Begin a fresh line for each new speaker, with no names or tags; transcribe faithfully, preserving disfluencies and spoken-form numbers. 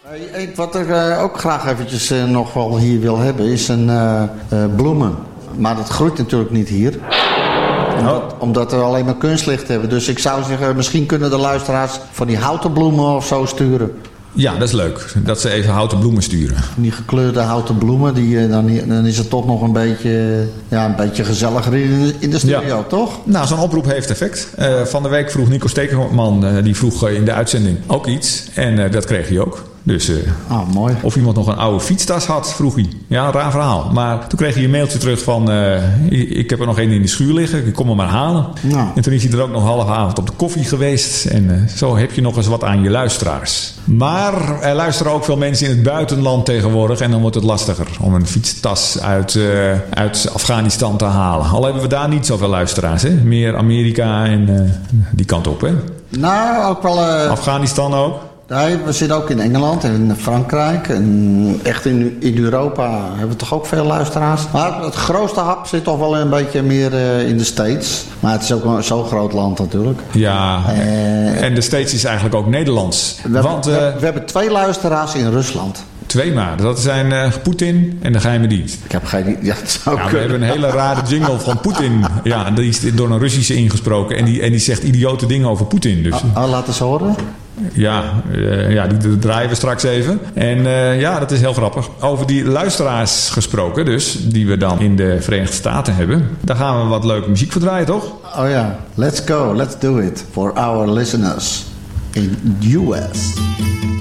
Ik, wat ik uh, ook graag eventjes uh, nog wel hier wil hebben is een uh, uh, bloemen. Maar dat groeit natuurlijk niet hier. Omdat, oh. omdat we alleen maar kunstlicht hebben. Dus ik zou zeggen, misschien kunnen de luisteraars van die houten bloemen of zo sturen.
Ja, dat is leuk. Dat ze even houten bloemen sturen.
Die gekleurde houten bloemen, die, dan, dan is het toch nog een beetje, ja, een beetje gezelliger in, in de studio, ja. Toch?
Nou, zo'n oproep heeft effect. Uh, van de week vroeg Nico Stekerman, uh, die vroeg uh, in de uitzending ook iets. En uh, dat kreeg hij ook. Dus uh,
oh, mooi.
Of iemand nog een oude fietstas had, vroeg hij. Ja, een raar verhaal. Maar toen kreeg hij een mailtje terug van... Uh, ik heb er nog één in de schuur liggen. Ik kom hem maar halen. Nou. En toen is hij er ook nog halve avond op de koffie geweest. En uh, zo heb je nog eens wat aan je luisteraars. Maar er luisteren ook veel mensen in het buitenland tegenwoordig. En dan wordt het lastiger om een fietstas uit, uh, uit Afghanistan te halen. Al hebben we daar niet zoveel luisteraars. Hè? Meer Amerika en uh, die kant op. Hè?
Nou, ook wel... Uh...
Afghanistan ook.
Nee, we zitten ook in Engeland en in Frankrijk. En echt in, in Europa hebben we toch ook veel luisteraars. Maar het grootste hap zit toch wel een beetje meer uh, in de States. Maar het is ook zo'n groot land natuurlijk.
Ja, uh, en de States is eigenlijk ook Nederlands.
We,
Want, uh,
we, we hebben twee luisteraars in Rusland.
Twee maar. Dat zijn uh, Poetin en de geheime dienst.
Ik heb geen... Ja, dat zou
ja, we hebben een hele rare jingle van Poetin. Ja, die is door een Russische ingesproken. En die, en die zegt idiote dingen over Poetin. Dus.
Oh, oh, laat eens horen.
Ja, uh, ja, die draaien we straks even. En uh, ja, dat is heel grappig. Over die luisteraars gesproken dus, die we dan in de Verenigde Staten hebben. Daar gaan we wat leuke muziek voor draaien, toch?
Oh ja, let's go, let's do it. For our listeners in the U S